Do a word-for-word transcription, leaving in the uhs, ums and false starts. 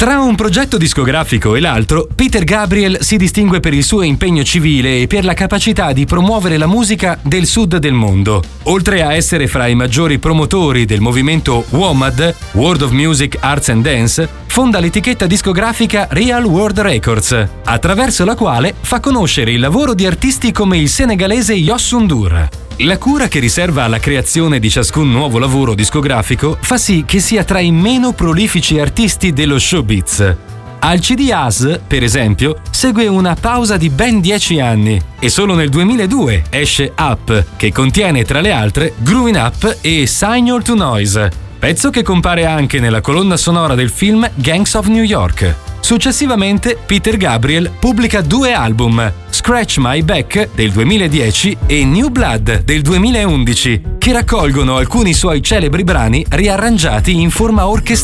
Tra un progetto discografico e l'altro, Peter Gabriel si distingue per il suo impegno civile e per la capacità di promuovere la musica del sud del mondo. Oltre a essere fra i maggiori promotori del movimento W O M A D, World of Music, Arts and Dance, fonda l'etichetta discografica Real World Records, attraverso la quale fa conoscere il lavoro di artisti come il senegalese Youssou N'Dour. La cura che riserva alla creazione di ciascun nuovo lavoro discografico fa sì che sia tra i meno prolifici artisti dello showbiz. Al C D Az, per esempio, segue una pausa di ben dieci anni e solo nel duemiladue esce Up, che contiene tra le altre Growing Up e Signal to Noise, pezzo che compare anche nella colonna sonora del film Gangs of New York. Successivamente Peter Gabriel pubblica due album, Scratch My Back del duemiladieci e New Blood del duemilaundici, che raccolgono alcuni suoi celebri brani riarrangiati in forma orchestrale.